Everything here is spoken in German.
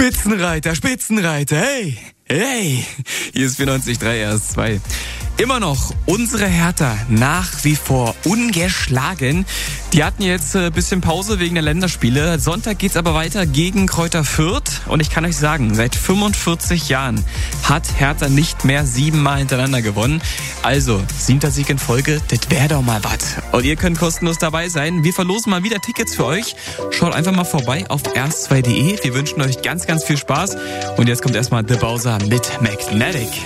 Spitzenreiter, Spitzenreiter, hey, hey, hier ist 94.3 RS2. Immer noch unsere Hertha nach wie vor ungeschlagen. Die hatten jetzt ein bisschen Pause wegen der Länderspiele. Sonntag geht's aber weiter gegen Kräuter Fürth. Und ich kann euch sagen, seit 45 Jahren hat Hertha nicht mehr 7-mal hintereinander gewonnen. Also, 7. Sieg in Folge, das wäre doch mal was. Und ihr könnt kostenlos dabei sein. Wir verlosen mal wieder Tickets für euch. Schaut einfach mal vorbei auf rs2.de. Wir wünschen euch ganz, ganz viel Spaß. Und jetzt kommt erstmal The Bowser mit Magnetic.